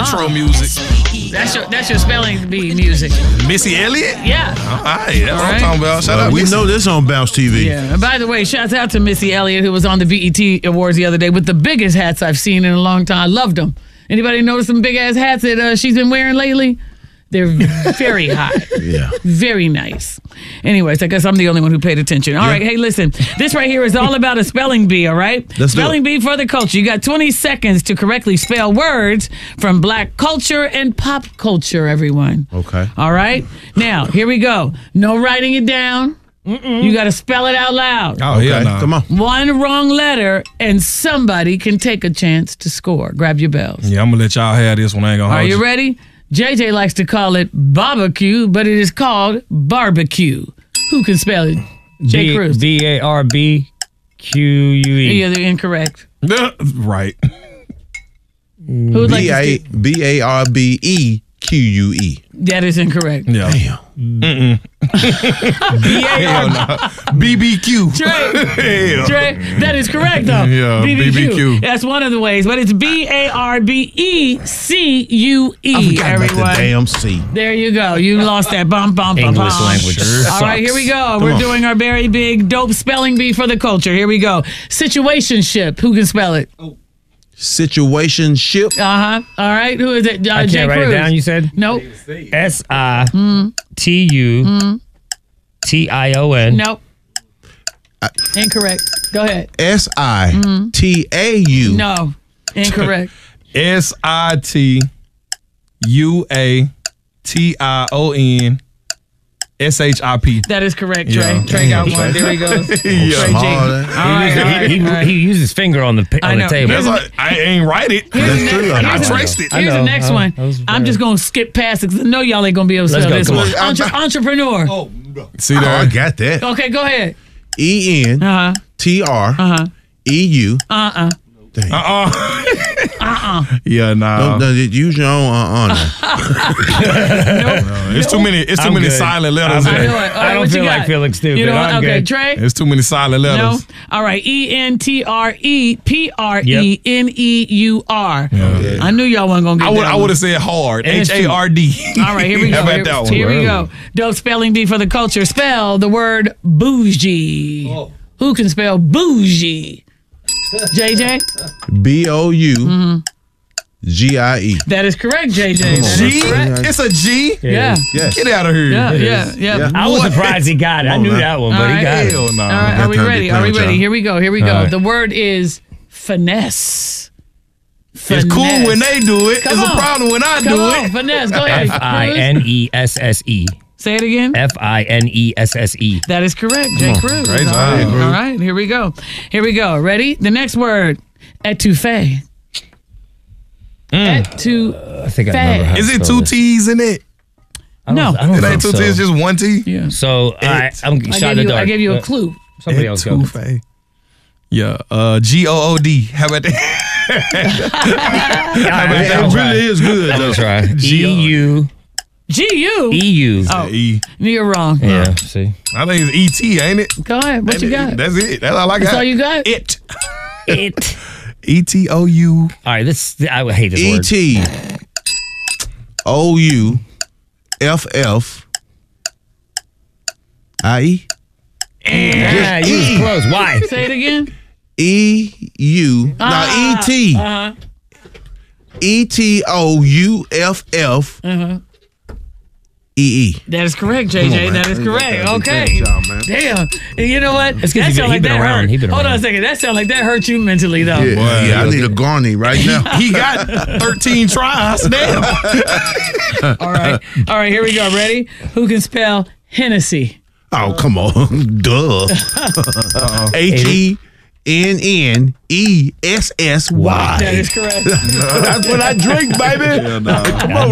intro music. That's your spelling bee music. Missy Elliott? Yeah. All right, that's what I'm talking about. Shout out We Missy. know this on Bounce TV. Yeah. And by the way, shouts out to Missy Elliott, who was on the BET Awards the other day with the biggest hats I've seen in a long time. I loved them. Anybody notice some big ass hats that she's been wearing lately? They're very hot. Yeah. Very nice. Anyways, I guess I'm the only one who paid attention. All right, hey, listen. This right here is all about a spelling bee, all right? Let's do it. Spelling bee for the culture. You got 20 seconds to correctly spell words from black culture and pop culture, everyone. Okay. All right? Now, here we go. No writing it down. You got to spell it out loud. Oh, Okay. yeah, nah. Come on. One wrong letter, and somebody can take a chance to score. Grab your bells. Yeah, I'm going to let y'all have this one. I ain't going to Are hold you ready? JJ likes to call it barbecue, but it is called barbecue. Who can spell it? Jay Cruz. BARBQUE. You're incorrect. Right. Who would like to skip? BARBEQUE. That is incorrect. Yeah. Damn. Hell no. BBQ. Trey, that is correct though. Yeah, BBQ. That's one of the ways, but it's BARBECUE. I forgot about the damn C. There you go. You lost that bum. English language. All right, here we go. We're doing our very big dope spelling bee for the culture. Here we go. Situationship. Who can spell it? Situationship. All right. Who is it? I Jay can't write Cruz. it down, you said? Nope. SITUTION. Nope. Incorrect. Go ahead. SITAU. No. Incorrect. SITUATION. SHIP. That is correct, Trey. Yeah. Trey got one. There he goes. Trey G. All Small, right. He used his finger on the know. table. That's like, I ain't write it. That's true. I traced it. Here's the next one. that was I'm just going to skip past it because I know y'all ain't going to be able to Let's spell go, this come one. on. Entrepreneur. See Oh, I there? got that. Okay, go ahead. ENTREU. Damn. Yeah, nah. Don't use your own now. It's too many. It's too I'm many good. silent letters. I in know it. it. All right, I don't what you feel got? like feeling stupid. You know what? I'm Okay, good. Trey. It's too many silent No. letters. All right. ENTREPRENEUR. I knew y'all wasn't going to get that. I would have said hard. And it's true. HARD. All right, here we go. How about that one? Here we go. Dope spelling bee for the culture. Spell the word bougie. Who can spell bougie? JJ? BOUGIE. That is correct, JJ. That is G? correct. It's a G? Yeah. Yes. Get out of here. Yeah. I was surprised he got it. I knew that one, but he got it. Hell no. All right, are we time to ready? get Are we playing, ready? y'all. Here we go. Here we go. right. The word is finesse. It's cool when they do it. Come It's on. a problem when I Come do on, it. finesse. Go ahead. FINESSE. Say it again. FINESSE. That is correct, Jay Cruz. Great All job, right. Cruz. All right, here we go. Here we go. Ready? The next word, etouffee. Etouffee. I think I remember how to Is it spell two this. T's in it? No. I don't It think ain't two so. T's, just one T? Yeah. So I'm shot in the dark. I gave you a clue. Somebody else go. Etouffee. Yeah, GOOD. How about that? It really is good, I'm though. gonna try. EU. GU. EU. Oh, E. you're wrong. Yeah. See. I think it's ET, ain't it? Go ahead. What you got? That's it. That's all I got. That's all you got? It. It. ETOU. All right. I hate this word. ETOUFFIE. Yeah, you was close. Why? Say it again. EU. Now ET. ETOUFFEE. That is correct, JJ. That is correct. Okay. Good job, man. Damn. You know what? It's 'cause That he sound like been that around. hurt. He been Hold on a around. second. That sound like that hurt you mentally, though. Yeah, Boy, I need a Garney right now. He got 13 tries. Damn. All right. All right, here we go. Ready? Who can spell Hennessy? Oh, come on. Duh. HENNESSY. That is correct. That's what I drink, baby. Yeah, nah. Come on.